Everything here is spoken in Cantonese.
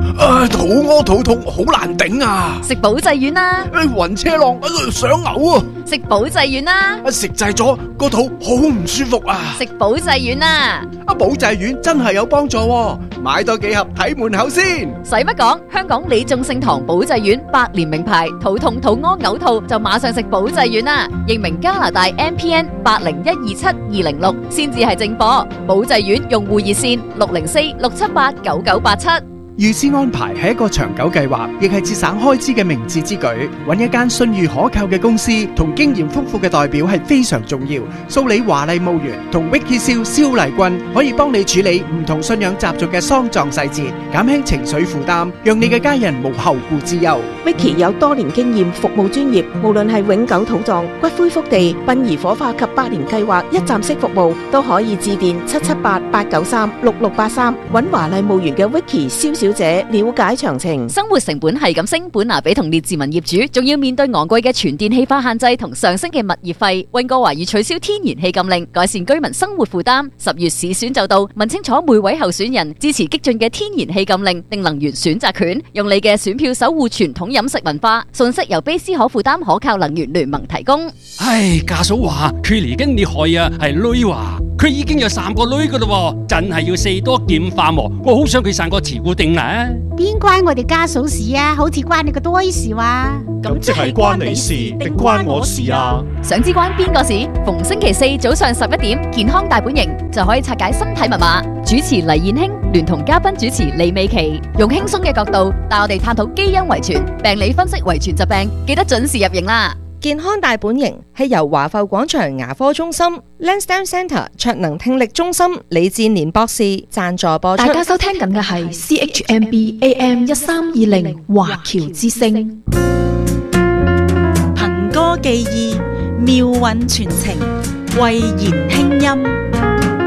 肚屙肚痛好難頂啊！ 食保濟丸啦， 暈車浪想嘔啊！ 食保濟丸啦， 食滯咗個肚好唔舒服啊！ 食保濟丸啦， 保濟丸真係有幫助喎，買多幾盒睇門口先。 使乜講？香港李眾聖堂保濟丸百年名牌，肚痛肚屙嘔吐就馬上食保濟丸啦。認明加拿大 MPN 80127206先至係正貨。保濟丸用戶熱線604-678-9987。 預先安排係一個長久計劃，亦係節省開支嘅明智之舉。揾一間信譽可靠嘅公司同經驗豐富嘅代表係非常重要。蘇里華麗墓園同 Vicky 蕭麗君可以幫你處理唔同信仰習俗嘅喪葬細節，減輕情緒負擔，讓你嘅家人無後顧之憂。 Vicky 有多年經驗，服務專業，無論係永久土葬、骨灰福地、殯儀火化及百年計劃一站式服務，都可以致電778-893-6683，揾華麗墓園嘅 Vicky 蕭小姐了解詳情。 生活成本係咁升，本拿比同列治文業主仲要面對昂貴嘅全電氣化限制同上升嘅物業費。溫哥華已取消天然氣禁令，改善居民生活負擔。10月市選就到，問清楚每位候選人支持激進嘅天然氣禁令定能源選擇權，用你嘅選票守護傳統飲食文化。信息由卑斯可負擔可靠能源聯盟提供。 唉，家嫂話佢嚟緊厲害啊，係女話佢已經有3個女噶啦，真係要四多劍化喎。我好想佢生個慈固定啊！ 邊關我哋家嫂事啊？好似關你個多事話。 咁即係關你事定關我事啊？ 想知關邊個事？逢星期4早上11點，健康大本營就可以拆解身體密碼。主持黎燕卿聯同嘉賓主持李美琪，用輕鬆嘅角度帶我哋探討基因遺傳、病理分析遺傳疾病，記得準時入營啦！ 健康大本營係由華埠廣場牙科中心、Lansdowne Centre 卓能聽力中心李志年博士贊助播出。 大家收聽緊嘅係 CHMB AM 1320華僑之聲。 憑歌寄意，妙韻傳情，慧言輕音。